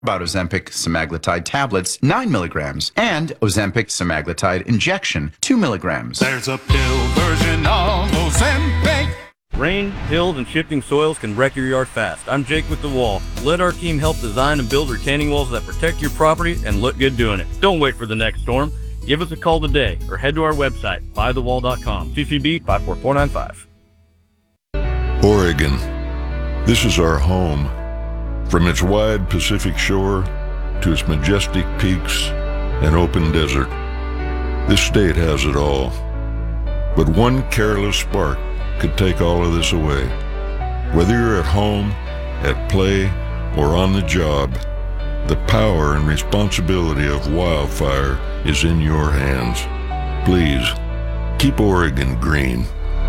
About Ozempic semaglutide tablets, 9 milligrams, and Ozempic semaglutide injection, 2 milligrams. There's a pill version of Ozempic. Rain, hills, and shifting soils can wreck your yard fast. I'm Jake with The Wall. Let our team help design and build retaining walls that protect your property and look good doing it. Don't wait for the next storm. Give us a call today or head to our website, buythewall.com. CCB 54495. Oregon. This is our home. From its wide Pacific shore to its majestic peaks and open desert, this state has it all. But one careless spark could take all of this away. Whether you're at home, at play, or on the job, the power and responsibility of wildfire is in your hands. Please, keep Oregon green.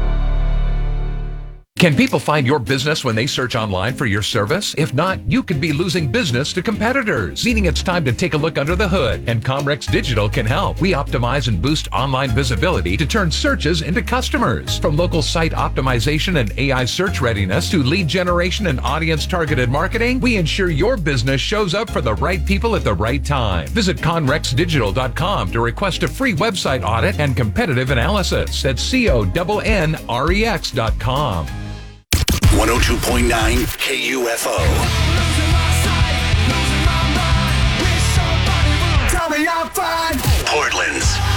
Can people find your business when they search online for your service? If not, you could be losing business to competitors, meaning it's time to take a look under the hood, and Comrex Digital can help. We optimize and boost online visibility to turn searches into customers. From local site optimization and AI search readiness to lead generation and audience-targeted marketing, we ensure your business shows up for the right people at the right time. Visit conrexdigital.com to request a free website audit and competitive analysis. That's CONNREX.com. 102.9 KUFO. Tell me I'm fine. Portland's